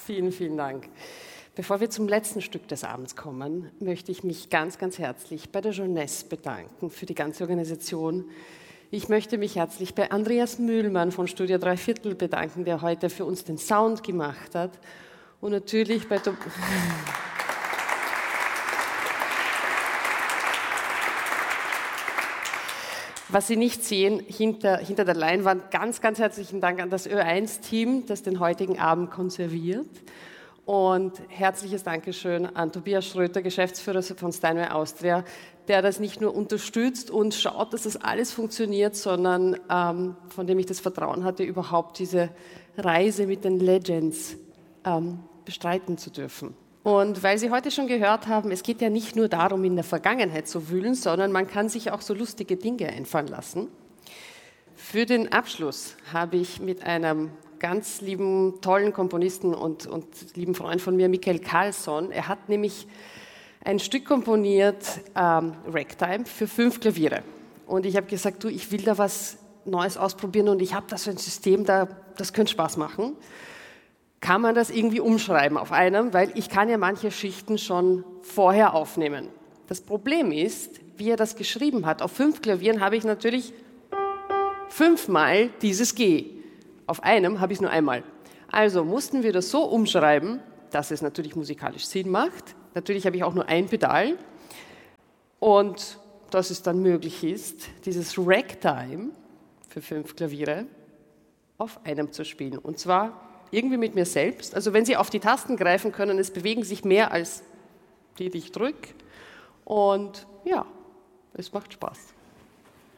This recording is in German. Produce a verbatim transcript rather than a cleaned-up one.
Vielen, vielen Dank. Bevor wir zum letzten Stück des Abends kommen, möchte ich mich ganz, ganz herzlich bei der Jeunesse bedanken für die ganze Organisation. Ich möchte mich herzlich bei Andreas Mühlmann von Studio drei Viertel bedanken, der heute für uns den Sound gemacht hat. Und natürlich bei... Was Sie nicht sehen, hinter, hinter der Leinwand, ganz, ganz herzlichen Dank an das Ö eins Team, das den heutigen Abend konserviert. Und herzliches Dankeschön an Tobias Schröter, Geschäftsführer von Steinway Austria, der das nicht nur unterstützt und schaut, dass das alles funktioniert, sondern ähm, von dem ich das Vertrauen hatte, überhaupt diese Reise mit den Legends ähm, bestreiten zu dürfen. Und weil Sie heute schon gehört haben, es geht ja nicht nur darum, in der Vergangenheit zu wühlen, sondern man kann sich auch so lustige Dinge einfallen lassen. Für den Abschluss habe ich mit einem ganz lieben, tollen Komponisten und, und lieben Freund von mir, Michael Carlsson, er hat nämlich ein Stück komponiert, ähm, Ragtime, für fünf Klaviere. Und ich habe gesagt, du, ich will da was Neues ausprobieren und ich habe da so ein System, da, das könnte Spaß machen. Kann man das irgendwie umschreiben auf einem, weil ich kann ja manche Schichten schon vorher aufnehmen. Das Problem ist, wie er das geschrieben hat, auf fünf Klavieren habe ich natürlich fünfmal dieses G. Auf einem habe ich es nur einmal. Also mussten wir das so umschreiben, dass es natürlich musikalisch Sinn macht. Natürlich habe ich auch nur ein Pedal und dass es dann möglich ist, dieses Ragtime für fünf Klaviere auf einem zu spielen. Und zwar irgendwie mit mir selbst. Also wenn Sie auf die Tasten greifen können, es bewegen sich mehr als die, die ich drücke. Und ja, es macht Spaß.